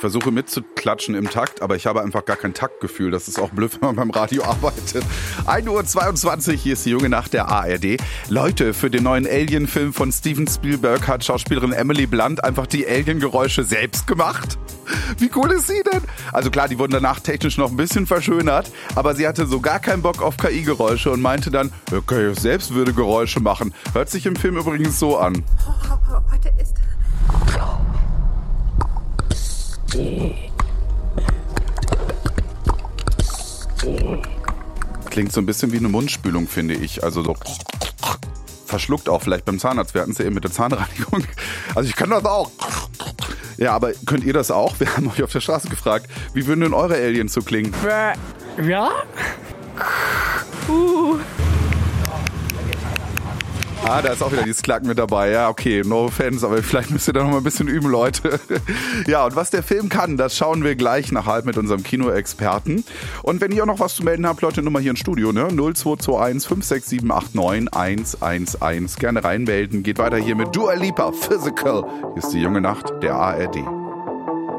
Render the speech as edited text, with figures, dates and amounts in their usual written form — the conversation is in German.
versuche mitzuklatschen im Takt, aber ich habe einfach gar kein Taktgefühl. Das ist auch blöd, wenn man beim Radio arbeitet. 1:22 Uhr, hier ist die junge Nacht der ARD. Leute, für den neuen Alien-Film von Steven Spielberg hat Schauspielerin Emily Blunt einfach die Alien-Geräusche selbst gemacht. Wie cool ist sie denn? Also klar, die wurden danach technisch noch ein bisschen verschönert, aber sie hatte so gar keinen Bock auf KI-Geräusche und meinte dann, okay, selbst würde Geräusche machen. Hört sich im Film übrigens so an. Heute ist... Klingt so ein bisschen wie eine Mundspülung, finde ich. Also so verschluckt auch vielleicht beim Zahnarzt. Wir hatten es ja eben mit der Zahnreinigung. Also ich kann das auch. Ja, aber könnt ihr das auch? Wir haben euch auf der Straße gefragt, wie würden denn eure Aliens so klingen? Ja? Ah, da ist auch wieder dieses Klacken mit dabei. Ja, okay, no offense, aber vielleicht müsst ihr da noch mal ein bisschen üben, Leute. Ja, und was der Film kann, das schauen wir gleich nach halb mit unserem Kinoexperten. Und wenn ihr auch noch was zu melden habt, Leute, Nummer hier im Studio, ne? 0221 56789 111. Gerne reinmelden. Geht weiter hier mit Dua Lipa, Physical. Hier ist die junge Nacht der ARD.